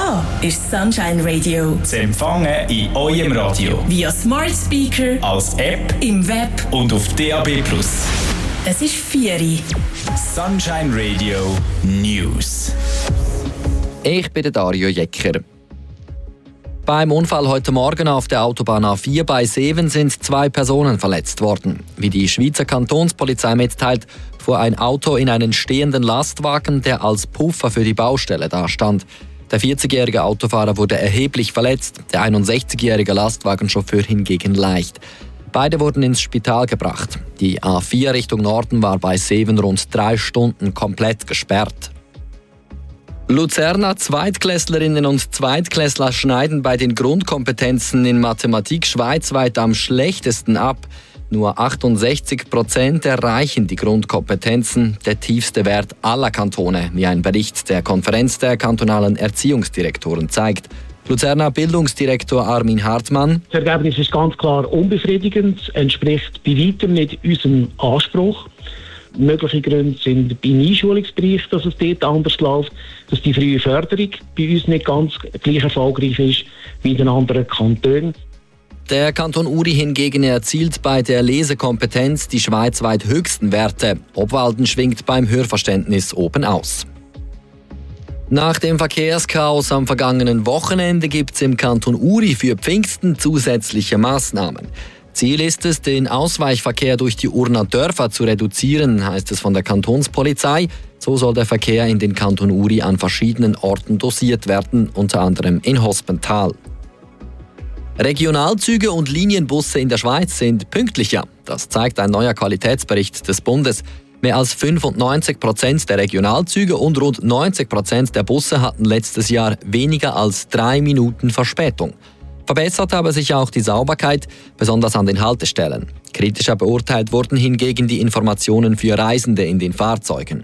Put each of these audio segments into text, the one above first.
Da ist Sunshine Radio. Zu empfangen in eurem Radio. Via Smart Speaker, als App, im Web und auf DAB+. Es ist 4 Uhr. Sunshine Radio News. Ich bin Dario Jecker. Beim Unfall heute Morgen auf der Autobahn A4 bei Seven sind 2 Personen verletzt worden. Wie die Schweizer Kantonspolizei mitteilt, fuhr ein Auto in einen stehenden Lastwagen, der als Puffer für die Baustelle dastand. Der 40-jährige Autofahrer wurde erheblich verletzt, der 61-jährige Lastwagenchauffeur hingegen leicht. Beide wurden ins Spital gebracht. Die A4 Richtung Norden war bei Seven rund 3 Stunden komplett gesperrt. Luzerner Zweitklässlerinnen und Zweitklässler schneiden bei den Grundkompetenzen in Mathematik schweizweit am schlechtesten ab. Nur 68% erreichen die Grundkompetenzen, der tiefste Wert aller Kantone, wie ein Bericht der Konferenz der kantonalen Erziehungsdirektoren zeigt. Luzerner Bildungsdirektor Armin Hartmann: Das Ergebnis ist ganz klar unbefriedigend, entspricht bei weitem nicht unserem Anspruch. Mögliche Gründe sind im Einschulungsbereich, dass es dort anders läuft, dass die frühe Förderung bei uns nicht ganz gleich erfolgreich ist wie in den anderen Kantonen. Der Kanton Uri hingegen erzielt bei der Lesekompetenz die schweizweit höchsten Werte. Obwalden schwingt beim Hörverständnis oben aus. Nach dem Verkehrschaos am vergangenen Wochenende gibt es im Kanton Uri für Pfingsten zusätzliche Maßnahmen. Ziel ist es, den Ausweichverkehr durch die Urner Dörfer zu reduzieren, heißt es von der Kantonspolizei. So soll der Verkehr in den Kanton Uri an verschiedenen Orten dosiert werden, unter anderem in Hospental. Regionalzüge und Linienbusse in der Schweiz sind pünktlicher. Das zeigt ein neuer Qualitätsbericht des Bundes. Mehr als 95% der Regionalzüge und rund 90% der Busse hatten letztes Jahr weniger als 3 Minuten Verspätung. Verbessert habe sich auch die Sauberkeit, besonders an den Haltestellen. Kritischer beurteilt wurden hingegen die Informationen für Reisende in den Fahrzeugen.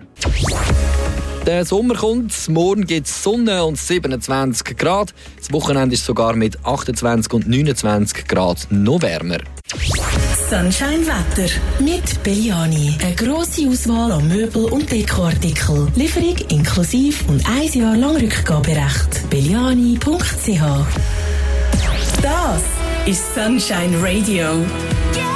Der Sommer kommt, morgen gibt es Sonne und 27 Grad. Das Wochenende ist sogar mit 28 und 29 Grad noch wärmer. Sunshine Wetter mit Belliani. Eine grosse Auswahl an Möbel- und Dekoartikeln. Lieferung inklusive und 1 Jahr lang Rückgaberecht. Belliani.ch. Das ist Sunshine Radio.